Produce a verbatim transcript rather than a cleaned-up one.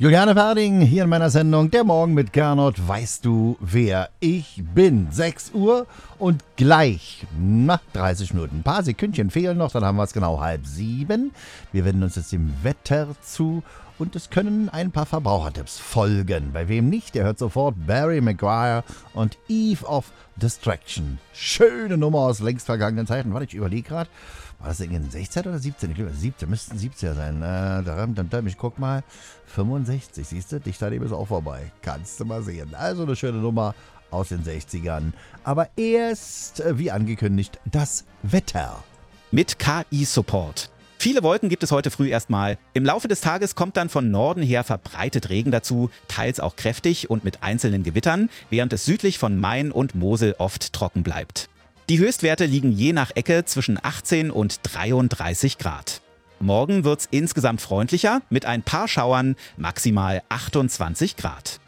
Juliane Ferding hier in meiner Sendung Der Morgen mit Gernot. Weißt du, wer ich bin? sechs Uhr und gleich, na, dreißig Minuten. Ein paar Sekündchen fehlen noch, dann haben wir es genau halb sieben. Wir wenden uns jetzt dem Wetter zu und es können ein paar Verbrauchertipps folgen. Bei wem nicht, der hört sofort Barry Maguire und Eve of Distraction. Schöne Nummer aus längst vergangenen Zeiten. Warte, ich überlege gerade. War das in sechzehn oder siebzehn? Ich glaube, siebzehn, müssten siebzehn sein. Äh, dann, dann, dann, ich guck mal. fünfundsechzig, siehst du? Dich daneben ist auch vorbei. Kannst du mal sehen. Also eine schöne Nummer aus den sechzigern. Aber erst, wie angekündigt, das Wetter. Mit K I-Support. Viele Wolken gibt es heute früh erstmal. Im Laufe des Tages kommt dann von Norden her verbreitet Regen dazu, teils auch kräftig und mit einzelnen Gewittern, während es südlich von Main und Mosel oft trocken bleibt. Die Höchstwerte liegen je nach Ecke zwischen achtzehn und dreiunddreißig Grad. Morgen wird's insgesamt freundlicher mit ein paar Schauern, maximal achtundzwanzig Grad.